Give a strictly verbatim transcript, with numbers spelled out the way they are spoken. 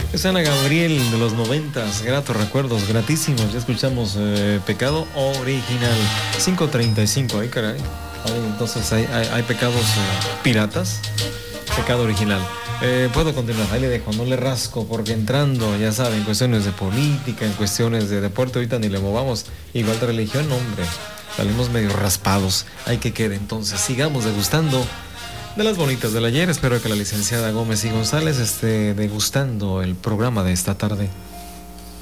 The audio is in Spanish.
Es Ana Gabriel de los noventas, gratos recuerdos, gratísimos. Ya escuchamos eh, Pecado Original, cinco treinta y cinco, ahí caray. Ahí, entonces hay, hay, hay pecados eh, piratas, Pecado Original. Eh, puedo continuar, ahí le dejo, no le rasco, porque entrando, ya saben, en cuestiones de política, en cuestiones de deporte, ahorita ni le movamos. Igual de religión, hombre, salimos medio raspados. Hay que quede, entonces sigamos degustando de las bonitas del ayer. Espero que la licenciada Gómez y González esté degustando el programa de esta tarde.